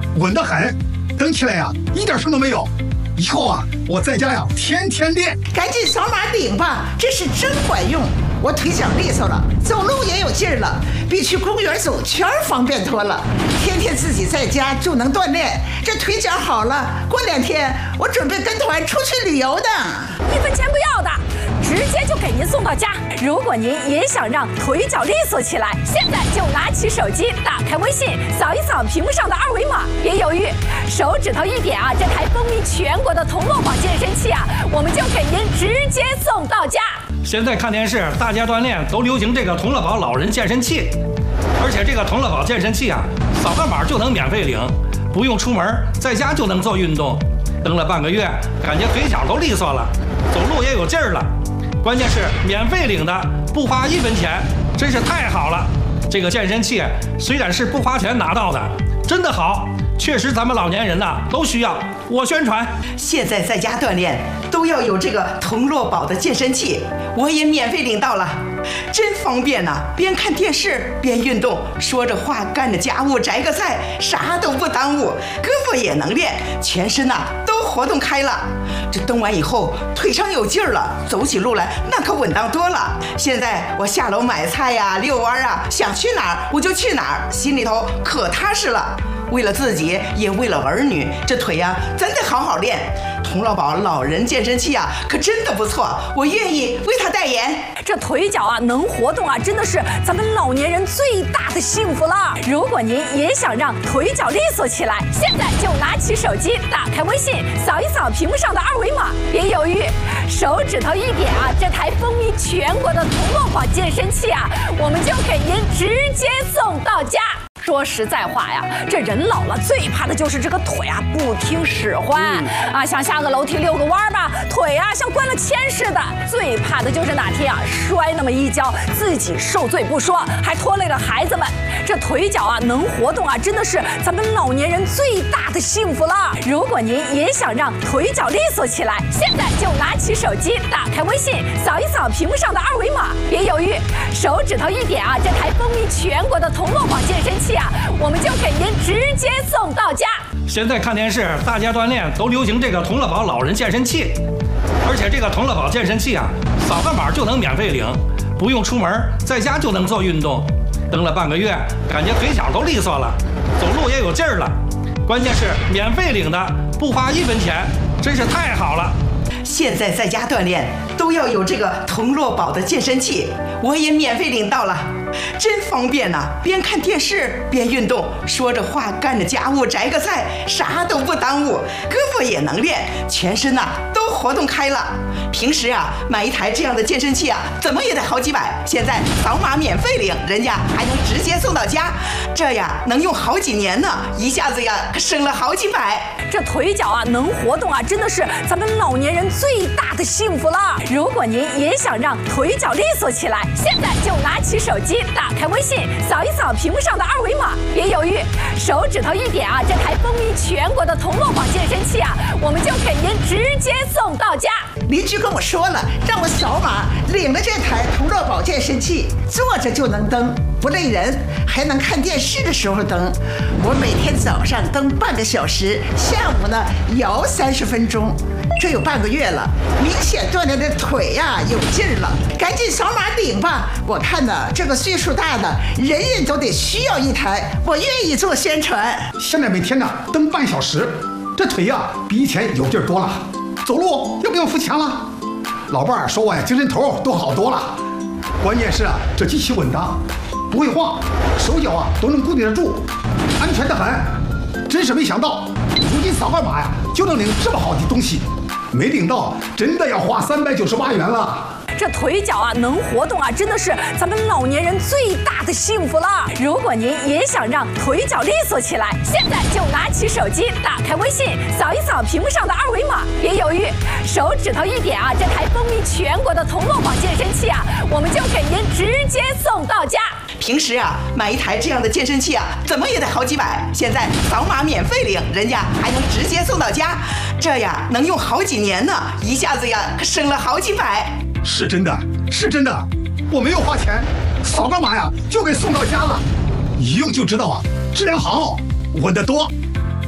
稳得很，蹬起来呀一点声都没有。以后啊，我在家呀天天练。 赶紧扫码领吧，这是真管用。我腿脚利索了，走路也有劲儿了，比去公园走圈方便多了。天天自己在家就能锻炼，这腿脚好了，过2天我准备跟团出去旅游的。 1分钱不要的，直接就给您送到家。如果您也想让腿脚利索起来，现在就拿起手机，打开微信，扫一扫屏幕上的2维码，别犹豫，手指头一点啊，这台风靡全国的同乐宝健身器啊，我们就给您直接送到家。 现在看电视，大家锻炼都流行这个同乐宝老人健身器，而且这个同乐宝健身器啊，扫个码就能免费领，不用出门，在家就能做运动。蹬了半个月，感觉腿脚都利索了，走路也有劲儿了。关键是免费领的，不花1分钱，真是太好了。这个健身器虽然是不花钱拿到的，真的好，确实咱们老年人呐都需要。我宣传， 现在在家锻炼都要有这个同乐宝的健身器，我也免费领到了，真方便呐！边看电视边运动，说着话干着家务摘个菜，啥都不耽误，胳膊也能练，全身呐都活动开了。这蹬完以后腿上有劲儿了，走起路来那可稳当多了。现在我下楼买菜呀、遛弯啊，想去哪儿我就去哪儿，心里头可踏实了。为了自己，也为了儿女，这腿呀真得好好练。同乐宝老人健身器啊，可真的不错，我愿意为他代言。 这腿脚啊能活动啊，真的是咱们老年人最大的幸福了。如果您也想让腿脚利索起来，现在就拿起手机，打开微信，扫一扫屏幕上的2维码，别犹豫，手指头一点啊，这台风靡全国的同乐宝健身器啊，我们就给您直接送到家。说实在话呀，这人老了最怕的就是这个腿啊不听使唤啊，想下个楼梯遛个弯吧，腿啊像灌了铅似的。最怕的就是哪天啊摔那么一跤，自己受罪不说，还拖累了孩子们。这腿脚啊能活动啊，真的是咱们老年人最大的幸福了。如果您也想让腿脚利索起来，现在就拿起手机，打开微信，扫一扫屏幕上的2维码，别犹豫，手指头一点啊，这台风靡全国的同乐宝健身器啊，我们就给您直接送到家。 现在看电视，大家锻炼都流行这个同乐宝老人健身器，而且这个同乐宝健身器啊，扫个码就能免费领，不用出门，在家就能做运动。蹬了半个月，感觉腿脚都利索了，走路也有劲儿了。关键是免费领的，不花1分钱，真是太好了。 现在在家锻炼都要有这个同乐宝的健身器，我也免费领到了，真方便呐！边看电视边运动，说着话干着家务摘个菜，啥都不耽误，胳膊也能练，全身呐都活动开了。平时啊买一台这样的健身器啊，怎么也得好几百，现在扫码免费领，人家还能直接送到家，这呀能用好几年呢，一下子呀可省了好几百。 这腿脚啊能活动啊，真的是咱们老年人最大的幸福了。如果您也想让腿脚利索起来，现在就拿起手机，打开微信，扫一扫屏幕上的2维码，别犹豫，手指头一点啊，这台风靡全国的同乐宝健身器啊，我们就给您直接送到家。 邻居跟我说了，让我扫码领了这台同乐宝健身器，坐着就能蹬，不累人，还能看电视的时候蹬。我每天早上蹬半个小时，下午呢摇30分钟，这有半个月了，明显锻炼的腿呀有劲儿了。赶紧扫码领吧！我看呢，这个岁数大的人人都得需要一台，我愿意做宣传。 现在每天呢蹬半小时，这腿呀比以前有劲儿多了，走路又不用付钱了。老伴儿说我呀精神头都好多了，关键是啊这机器稳当，不会晃，手脚啊都能固定得住，安全得很。真是没想到，如今扫个码呀就能领这么好的东西，没领到真的要花398元了。 这腿脚啊能活动啊，真的是咱们老年人最大的幸福了。如果您也想让腿脚利索起来，现在就拿起手机，打开微信，扫一扫屏幕上的2维码，别犹豫，手指头一点啊，这台风靡全国的同乐宝健身器啊，我们就给您直接送到家。 平时啊买一台这样的健身器啊，怎么也得好几百，现在扫码免费领，人家还能直接送到家，这呀能用好几年呢，一下子呀可省了好几百。 是真的，是真的，我没有花钱，扫个码呀就给送到家了，一用就知道啊，质量好，稳得多。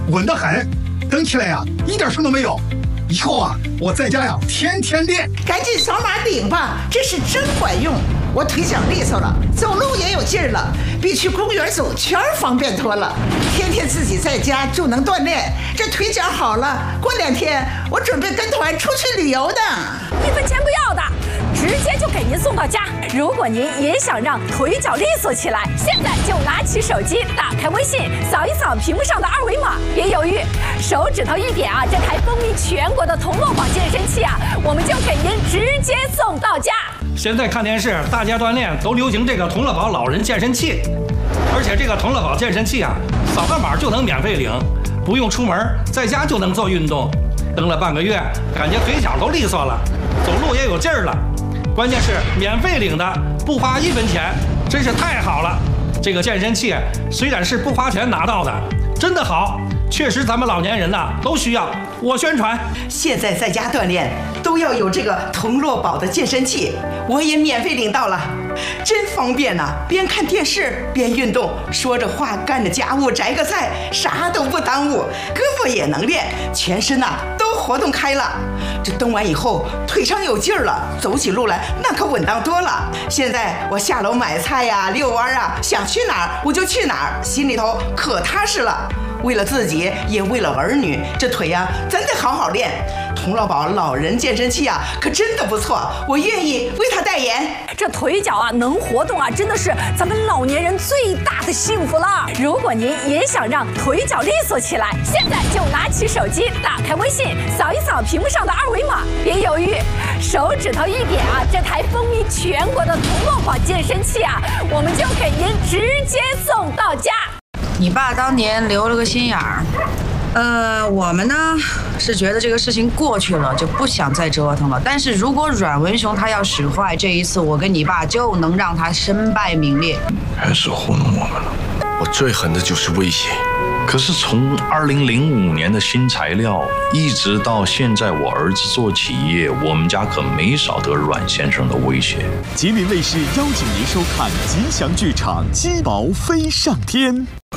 稳得很，蹬起来呀一点声都没有。以后啊，我在家呀天天练。 赶紧扫码领吧，这是真管用。我腿脚利索了，走路也有劲儿了，比去公园走圈方便多了。天天自己在家就能锻炼，这腿脚好了，过2天我准备跟团出去旅游的。 1分钱不要的，直接就给您送到家。如果您也想让腿脚利索起来，现在就拿起手机，打开微信，扫一扫屏幕上的2维码，别犹豫，手指头一点啊，这台风靡全国的铜锣宝健身器啊，我们就给您直接送到家。 现在看电视，大家锻炼都流行这个同乐宝老人健身器，而且这个同乐宝健身器啊，扫个码就能免费领，不用出门，在家就能做运动。蹬了半个月，感觉腿脚都利索了，走路也有劲儿了。关键是免费领的，不花1分钱，真是太好了。这个健身器虽然是不花钱拿到的，真的好，确实咱们老年人呐都需要。我宣传， 现在在家锻炼都要有这个铜锣宝的健身器，我也免费领到了，真方便呐！边看电视边运动，说着话干着家务摘个菜，啥都不耽误，胳膊也能练，全身呐都活动开了。这蹬完以后腿上有劲儿了，走起路来那可稳当多了。现在我下楼买菜呀、遛弯啊，想去哪儿我就去哪儿，心里头可踏实了。为了自己，也为了儿女，这腿呀真得好好练。童乐宝老人健身器啊，可真的不错，我愿意为他代言。 这腿脚啊能活动啊，真的是咱们老年人最大的幸福了。如果您也想让腿脚利索起来，现在就拿起手机，打开微信，扫一扫屏幕上的2维码，别犹豫，手指头一点啊，这台风靡全国的童乐宝健身器啊，我们就给您直接送到家。 你爸当年留了个心眼儿，我们呢是觉得这个事情过去了，就不想再折腾了。但是如果阮文雄他要使坏，这一次我跟你爸就能让他身败名裂。 还是糊弄我们了。 我最狠的就是威胁。 可是从2005年的新材料，一直到现在我儿子做企业，我们家可没少得阮先生的威胁。 吉林卫视邀请您收看吉祥剧场《鸡毛飞上天》。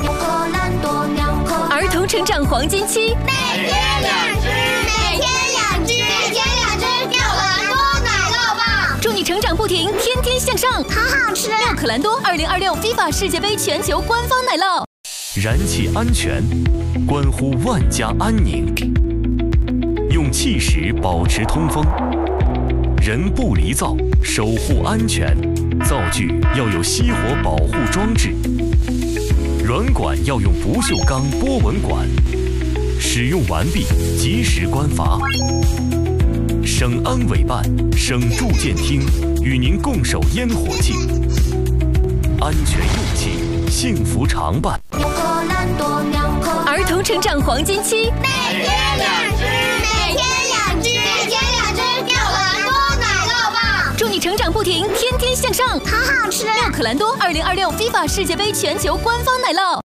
儿童成长黄金期， 每天2只，每天2只，每天2只妙可蓝多奶酪棒， 祝你成长不停，天天向上， 好好吃。 妙可蓝多2026 FIFA 世界杯全球官方奶酪。 燃气安全，关乎万家安宁。用气石保持通风，人不离灶，守护安全。灶具要有熄火保护装置。软管要用不锈钢波纹管，使用完毕及时关阀。省安委办、省住建厅与您共守烟火气，安全用气，幸福常伴。 儿童成长黄金期， 每天2只，每天2只，每天2只妙可蓝多奶酪棒， 祝你成长不停，天天向上， 好好吃。 妙可蓝多2026 FIFA 世界杯全球官方奶酪。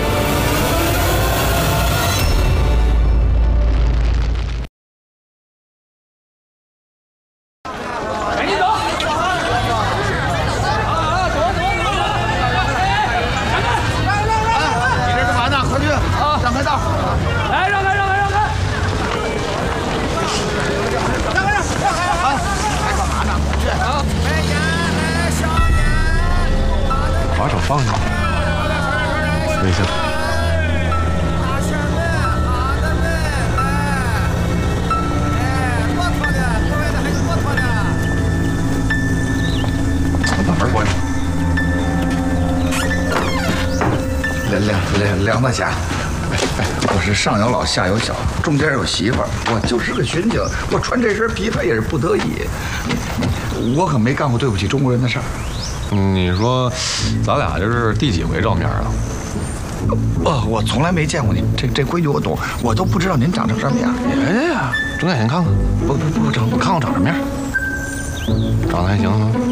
把手放下，微笑。把门关上。 两块钱。我是上有老下有小，中间有媳妇儿，我就是个巡警，我穿这身皮他也是不得已。我可没干过对不起中国人的事儿。 你说，咱俩这是第几回照面啊？ 我从来没见过您，这规矩我懂，我都不知道您长成什么样。 哎呀，睁眼睛看看，不长，我看看长什么样。长得还行啊。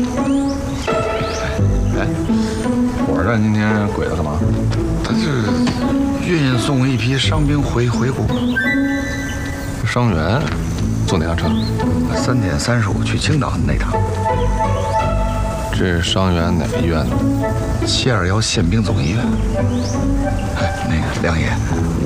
哎，火车站今天鬼子干嘛？ 他是运送一批伤兵回国。 伤员坐哪辆车 ？3点35去青岛那趟。 这伤员哪个医院的？ 721宪兵总医院。哎，那个梁爷，